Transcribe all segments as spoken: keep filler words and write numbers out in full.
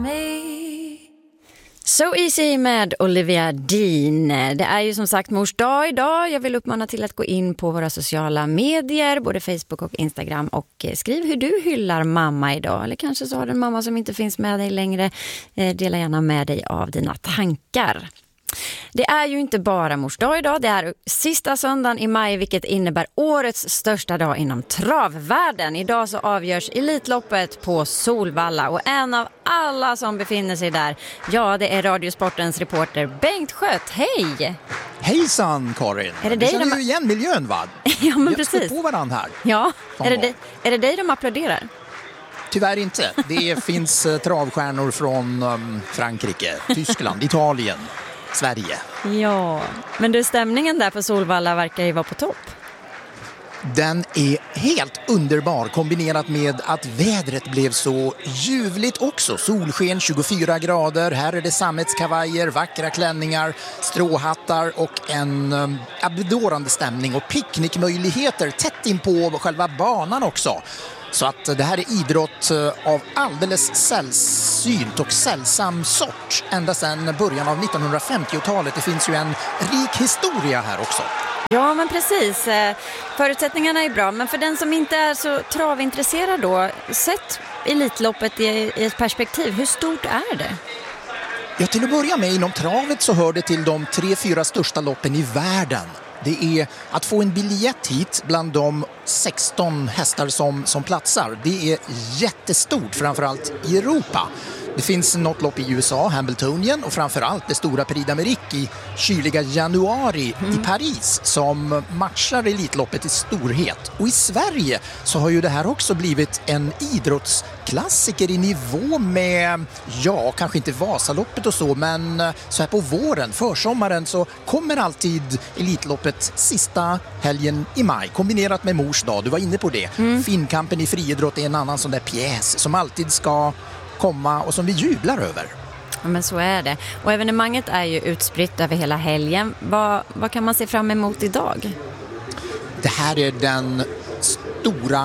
So Easy med Olivia Dean. Det är ju som sagt mors dag idag. Jag vill uppmana till att gå in på våra sociala medier, både Facebook och Instagram, och skriv hur du hyllar mamma idag. Eller kanske så har du en mamma som inte finns med dig längre. Dela gärna med dig av dina tankar. Det är ju inte bara mors dag idag, det är sista söndagen i maj, vilket innebär årets största dag inom travvärlden. Idag så avgörs Elitloppet på Solvalla, och en av alla som befinner sig där, ja, det är Radiosportens reporter Bengt Skött. Hej! Hejsan Karin! Är det dig du känner de... ju igen miljön, va? Ja, men Vi precis. står på varandra här. Ja, är det, dig, är det dig de applåderar? Tyvärr inte. Det finns uh, travstjärnor från um, Frankrike, Tyskland, Italien, Sverige. Ja, men du, stämningen där på Solvalla verkar ju vara på topp. Den är helt underbar, kombinerat med att vädret blev så ljuvligt också. Solsken, tjugofyra grader, här är det sammetskavajer, vackra klänningar, stråhattar och en um, abdorande stämning och picknickmöjligheter tätt in på själva banan också. Så att det här är idrott av alldeles sällsynt och sällsam sort ända sedan början av nittonhundrafemtiotalet. Det finns ju en rik historia här också. Ja, men precis. Förutsättningarna är bra, men för den som inte är så travintresserad då, sett Elitloppet i ett perspektiv, hur stort är det? Ja, till att börja med, inom travet så hör det till de tre, fyra största loppen i världen. Det är att få en biljett hit bland de sexton hästar som, som platsar. Det är jättestort, framförallt i Europa. Det finns något lopp i U S A, Hambletonian, och framförallt det stora Prix d'Amérique i kyliga januari mm. i Paris som matchar Elitloppet i storhet. Och i Sverige så har ju det här också blivit en idrottsklassiker i nivå med, ja, kanske inte Vasaloppet och så, men så här på våren, försommaren, så kommer alltid Elitloppet sista helgen i maj, kombinerat med mors dag. Du var inne på det. Mm. Finnkampen i friidrott är en annan sån där pjäs som alltid ska komma och som vi jublar över. Ja, men så är det. Och evenemanget är ju utspritt över hela helgen. Vad, vad kan man se fram emot idag? Det här är den stora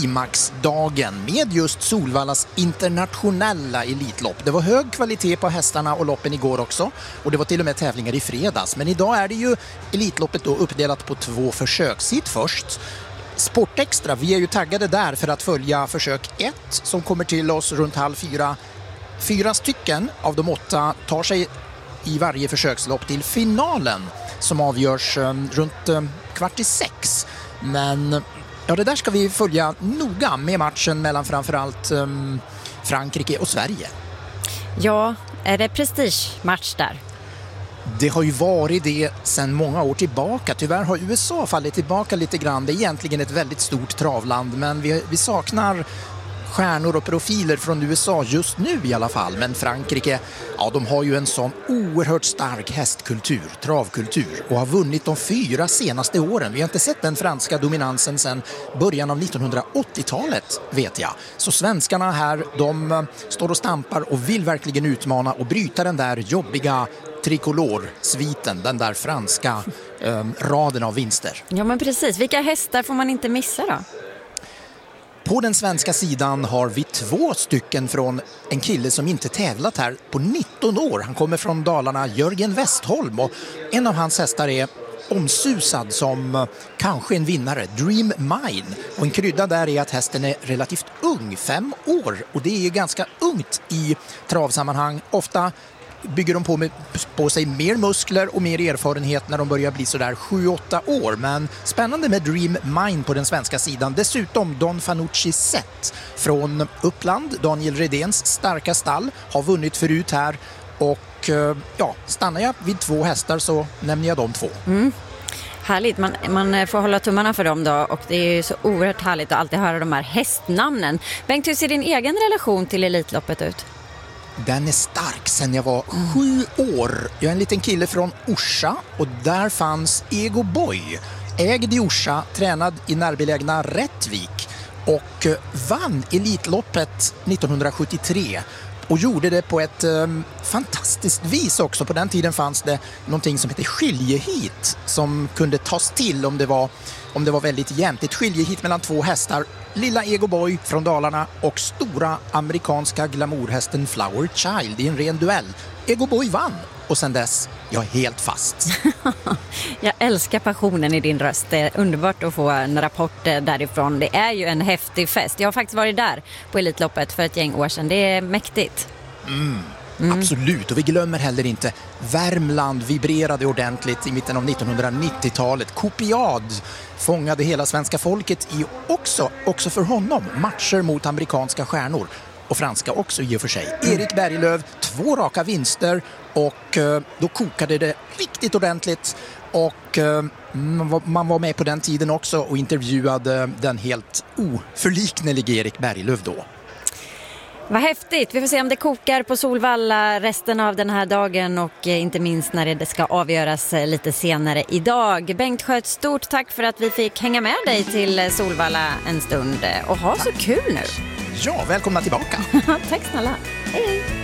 klimaxdagen med just Solvallas internationella elitlopp. Det var hög kvalitet på hästarna och loppen igår också, och det var till och med tävlingar i fredags. Men idag är det ju Elitloppet då uppdelat på två försök. Sitt först Sportextra, vi är ju taggade där för att följa försök ett som kommer till oss runt halv fyra. Fyra stycken av de åtta tar sig i varje försökslopp till finalen som avgörs um, runt um, kvart i sex. Men ja, det där ska vi följa noga med matchen mellan framförallt um, Frankrike och Sverige. Ja, är det prestigematch där? Det har ju varit det sedan många år tillbaka. Tyvärr har U S A fallit tillbaka lite grann. Det är egentligen ett väldigt stort travland, men vi, vi saknar stjärnor och profiler från U S A just nu i alla fall. Men Frankrike, ja, de har ju en sån oerhört stark hästkultur, travkultur, och har vunnit de fyra senaste åren. Vi har inte sett den franska dominansen sedan början av nittonhundraåttiotalet, vet jag. Så svenskarna här, de står och stampar och vill verkligen utmana och bryta den där jobbiga trikolorsviten, den där franska eh, raden av vinster. Ja, men precis. Vilka hästar får man inte missa då? På den svenska sidan har vi två stycken från en kille som inte tävlat här på nitton år. Han kommer från Dalarna, Jörgen Westholm, och en av hans hästar är omsusad som kanske en vinnare, Dream Mine. Och en krydda där är att hästen är relativt ung, fem år, och det är ganska ungt i travsammanhang. Ofta bygger de på, med, på sig mer muskler och mer erfarenhet när de börjar bli sådär sju åtta år. Men spännande med Dream Mine på den svenska sidan. Dessutom Don Fanucci Set från Uppland, Daniel Redéns starka stall, har vunnit förut här. Och ja, stannar jag vid två hästar så nämner jag de två. Mm. Härligt, man, man får hålla tummarna för dem då, och det är ju så oerhört härligt att alltid höra de här hästnamnen. Bengt, hur ser din egen relation till Elitloppet ut? Den är stark sedan jag var sju år. Jag är en liten kille från Orsa, och där fanns Ego Boy. Ägd i Orsa, tränad i närbelägna Rättvik, och vann Elitloppet nittonhundrasjuttiotre. Och gjorde det på ett um, fantastiskt vis också. På den tiden fanns det någonting som heter skiljehit som kunde tas till om det var, om det var väldigt jämnt. Ett skiljehit mellan två hästar. Lilla Ego Boy från Dalarna och stora amerikanska glamourhästen Flower Child i en ren duell. Ego Boy vann och sen dess, jag är helt fast. Jag älskar passionen i din röst. Det är underbart att få en rapport därifrån. Det är ju en häftig fest. Jag har faktiskt varit där på Elitloppet för ett gäng år sedan. Det är mäktigt. Mm. Mm. Absolut, och vi glömmer heller inte Värmland vibrerade ordentligt i mitten av nittonhundranittiotalet. Kopiad fångade hela svenska folket i också, också för honom, matcher mot amerikanska stjärnor. Och franska också i och för sig. Erik Berglöf, två raka vinster och eh, då kokade det riktigt ordentligt. Och eh, man var med på den tiden också och intervjuade den helt oförliknelige Erik Berglöf då. Vad häftigt. Vi får se om det kokar på Solvalla resten av den här dagen och inte minst när det ska avgöras lite senare idag. Bengt Sköt, stort tack för att vi fick hänga med dig till Solvalla en stund och ha så kul nu. Ja, välkomna tillbaka. Tack snälla. Hej.